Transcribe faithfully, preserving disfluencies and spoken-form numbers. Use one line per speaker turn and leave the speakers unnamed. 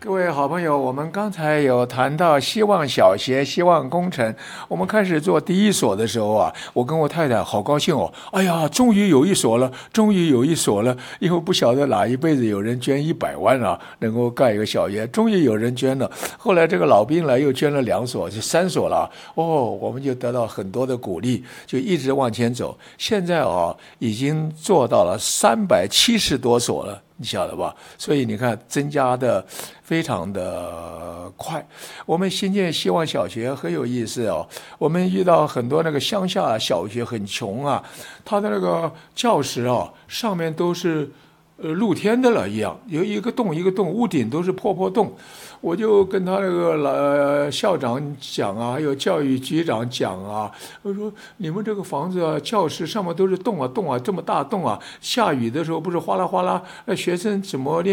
各位好朋友，我们刚才有谈到希望小学、希望工程，我们开始做第一所的时候啊，我跟我太太好高兴哦，哎呀，终于有一所了，终于有一所了，因为不晓得哪一辈子有人捐一百万啊，能够盖一个小学，终于有人捐了。后来这个老兵来又捐了两所，就三所了，哦，我们就得到很多的鼓励，就一直往前走。现在啊，已经做到了三百七十多所了。你晓得吧？所以你看，增加的非常的快。我们新建希望小学很有意思哦。我们遇到很多那个乡下小学很穷啊，他的那个教室啊，上面都是呃露天的了一样，有一个洞一个洞，屋顶都是破破洞。我就跟他那个老校长讲啊，还有教育局长讲啊，我说你们这个房子啊，教室上面都是洞啊洞啊，这么大洞啊，下雨的时候不是哗啦哗啦，那学生怎么练？